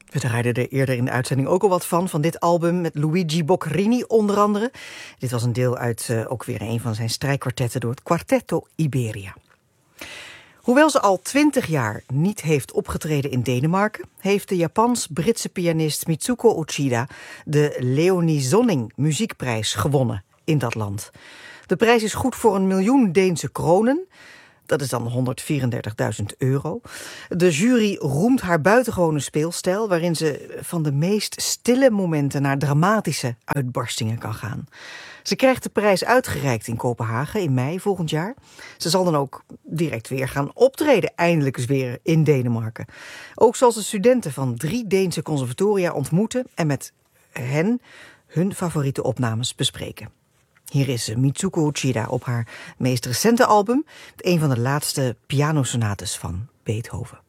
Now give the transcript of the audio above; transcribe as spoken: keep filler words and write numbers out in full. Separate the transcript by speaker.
Speaker 1: We draaiden er eerder in de uitzending ook al wat van, van dit album met Luigi Boccherini onder andere. Dit was een deel uit uh, ook weer een van zijn strijkkwartetten door het Quartetto Iberia. Hoewel ze al twintig jaar niet heeft opgetreden in Denemarken, heeft de Japans-Britse pianist Mitsuko Uchida de Leonie Zonning muziekprijs gewonnen in dat land. De prijs is goed voor een miljoen Deense kronen. Dat is dan honderdvierendertigduizend euro. De jury roemt haar buitengewone speelstijl, waarin ze van de meest stille momenten naar dramatische uitbarstingen kan gaan. Ze krijgt de prijs uitgereikt in Kopenhagen in mei volgend jaar. Ze zal dan ook direct weer gaan optreden, eindelijk eens weer in Denemarken. Ook zal ze studenten van drie Deense conservatoria ontmoeten en met hen hun favoriete opnames bespreken. Hier is Mitsuko Uchida op haar meest recente album, een van de laatste pianosonates van Beethoven.